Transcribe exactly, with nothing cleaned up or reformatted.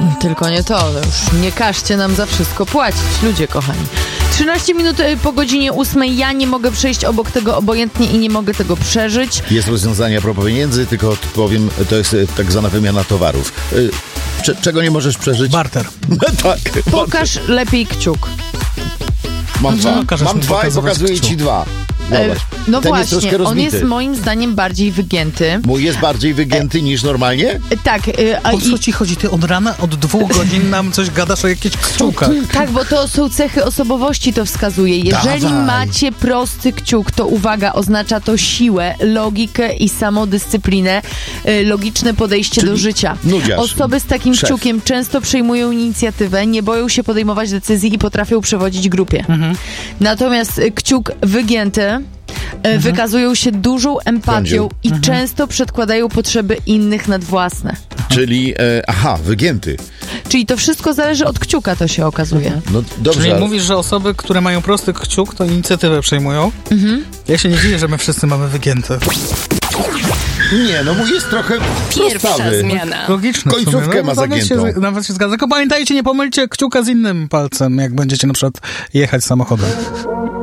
Tylko nie to, no już nie każcie nam za wszystko płacić, ludzie kochani. trzynaście minut po godzinie ósmej, ja nie mogę przejść obok tego obojętnie i nie mogę tego przeżyć. Jest rozwiązanie a propos pieniędzy, tylko powiem, to jest tak zwana wymiana towarów. Cze- czego nie możesz przeżyć? Barter. Tak. Pokaż barter. lepiej kciuk. Mam dwa, Mhm. mam dwa i pokazuję kciuk. ci dwa. Zobacz. No Ten właśnie, jest on jest moim zdaniem bardziej wygięty. Mój jest bardziej wygięty e... niż normalnie? Tak. A O co i... ci chodzi? Ty od rana, od dwóch godzin nam coś gadasz o jakichś kciukach. Tak, bo to są cechy osobowości, to wskazuje. Jeżeli Dawaj. macie prosty kciuk, to uwaga, oznacza to siłę, logikę i samodyscyplinę, logiczne podejście Czyli do życia. nudziarz. Osoby z takim Szef. kciukiem często przejmują inicjatywę, nie boją się podejmować decyzji i potrafią przewodzić grupie. Mhm. Natomiast kciuk wygięty Mhm. wykazują się dużą empatią Kądziu. i Mhm. często przedkładają potrzeby innych nad własne. Czyli, e, aha, wygięty. Czyli to wszystko zależy od kciuka, to się okazuje. Mhm. No dobrze. Czyli ale... mówisz, że osoby, które mają prosty kciuk, to inicjatywę przejmują? Mhm. Ja się nie dziwię, że my wszyscy mamy wygięte. Nie, no mój jest trochę Pierwsza prostawy. zmiana. Logiczne. w sumie, Końcówkę ma nawet zagiętą. się, nawet się zgadza. Tylko pamiętajcie, nie pomylcie kciuka z innym palcem, jak będziecie na przykład jechać samochodem.